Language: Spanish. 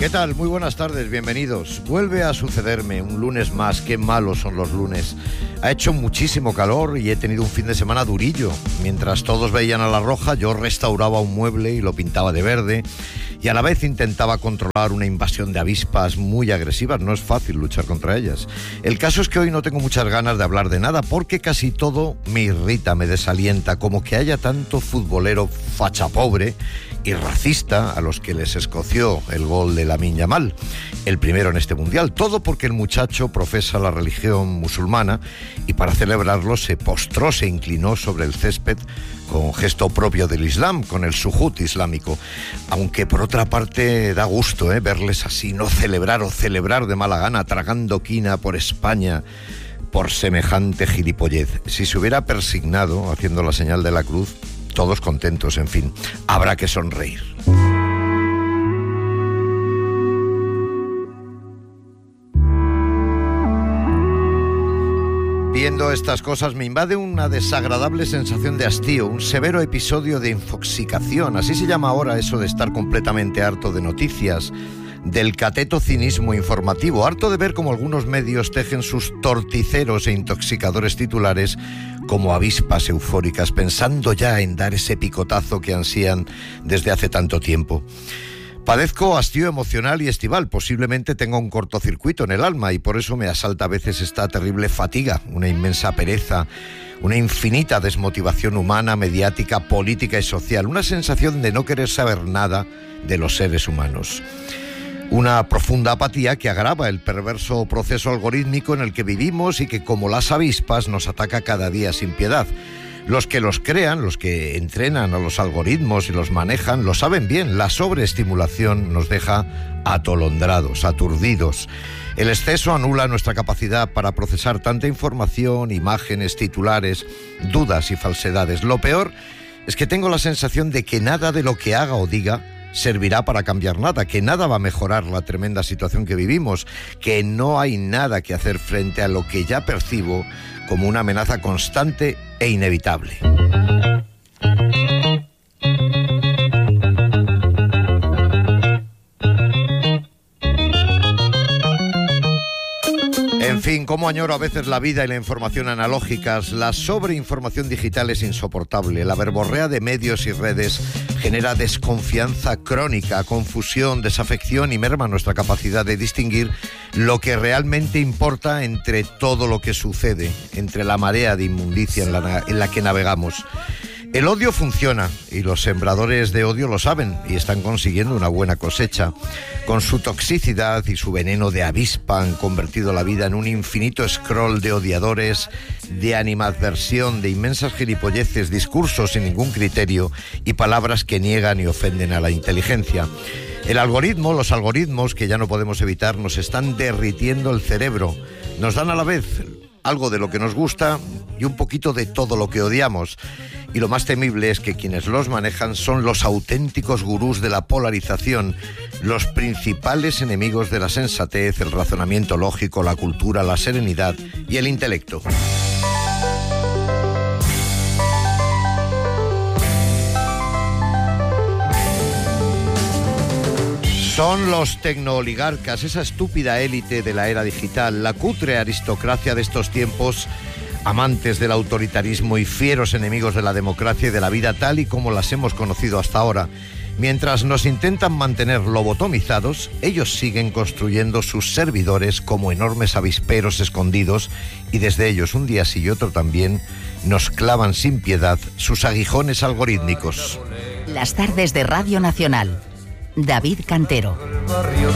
¿Qué tal? Muy buenas tardes, bienvenidos. Vuelve a sucederme un lunes más, qué malos son los lunes. Ha hecho muchísimo calor y he tenido un fin de semana durillo. Mientras todos veían a La Roja, yo restauraba un mueble y lo pintaba de verde y a la vez intentaba controlar una invasión de avispas muy agresivas. No es fácil luchar contra ellas. El caso es que hoy no tengo muchas ganas de hablar de nada porque casi todo me irrita, me desalienta, como que haya tanto futbolero facha pobre y racista a los que les escoció el gol de Lamine Yamal, el primero en este mundial. Todo porque el muchacho profesa la religión musulmana y para celebrarlo se postró, se inclinó sobre el césped con gesto propio del Islam, con el sujud islámico. Aunque por otra parte da gusto verles así, no celebrar o celebrar de mala gana, tragando quina por España por semejante gilipollez. Si se hubiera persignado haciendo la señal de la cruz, todos contentos, en fin, habrá que sonreír. Viendo estas cosas me invade una desagradable sensación de hastío, un severo episodio de infoxicación. Así se llama ahora eso de estar completamente harto de noticias, del cateto cinismo informativo, harto de ver cómo algunos medios tejen sus torticeros e intoxicadores titulares como avispas eufóricas, pensando ya en dar ese picotazo que ansían desde hace tanto tiempo. Padezco hastío emocional y estival, posiblemente tenga un cortocircuito en el alma y por eso me asalta a veces esta terrible fatiga, una inmensa pereza, una infinita desmotivación humana, mediática, política y social, una sensación de no querer saber nada de los seres humanos. Una profunda apatía que agrava el perverso proceso algorítmico en el que vivimos y que, como las avispas, nos ataca cada día sin piedad. Los que los crean, los que entrenan a los algoritmos y los manejan, lo saben bien. La sobreestimulación nos deja atolondrados, aturdidos. El exceso anula nuestra capacidad para procesar tanta información, imágenes, titulares, dudas y falsedades. Lo peor es que tengo la sensación de que nada de lo que haga o diga servirá para cambiar nada, que nada va a mejorar la tremenda situación que vivimos, que no hay nada que hacer frente a lo que ya percibo como una amenaza constante e inevitable. En fin, cómo añoro a veces la vida y la información analógicas. La sobreinformación digital es insoportable. La verborrea de medios y redes genera desconfianza crónica, confusión, desafección y merma nuestra capacidad de distinguir lo que realmente importa entre todo lo que sucede, entre la marea de inmundicia en la que navegamos. El odio funciona y los sembradores de odio lo saben y están consiguiendo una buena cosecha. Con su toxicidad y su veneno de avispa han convertido la vida en un infinito scroll de odiadores, de animadversión, de inmensas gilipolleces, discursos sin ningún criterio y palabras que niegan y ofenden a la inteligencia. El algoritmo, los algoritmos que ya no podemos evitar, nos están derritiendo el cerebro. Nos dan a la vez algo de lo que nos gusta y un poquito de todo lo que odiamos. Y lo más temible es que quienes los manejan son los auténticos gurús de la polarización, los principales enemigos de la sensatez, el razonamiento lógico, la cultura, la serenidad y el intelecto. Son los tecnooligarcas, esa estúpida élite de la era digital, la cutre aristocracia de estos tiempos, amantes del autoritarismo y fieros enemigos de la democracia y de la vida tal y como las hemos conocido hasta ahora. Mientras nos intentan mantener lobotomizados, ellos siguen construyendo sus servidores como enormes avisperos escondidos y desde ellos, un día sí y otro también, nos clavan sin piedad sus aguijones algorítmicos. Las tardes de Radio Nacional. David Cantero.